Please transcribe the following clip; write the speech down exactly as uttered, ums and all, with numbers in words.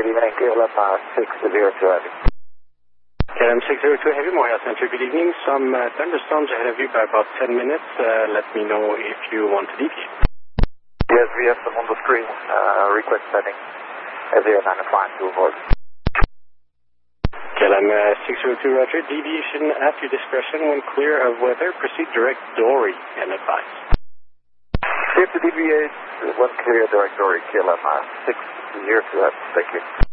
evening, K L M uh, six zero two Heavy. K L M six zero two Heavy, Montreal Center, good evening. Some uh, thunderstorms ahead of you by about ten minutes. Uh, let me know if you want to deviate. Yes, we have some on the screen. Uh, request setting zero nine five to avoid. K L M uh, six zero two, roger. Deviation at your discretion. When clear of weather, proceed direct Dory and advise. Clear to deviate, one clear direct Dory, K L M uh, six zero two, thank you.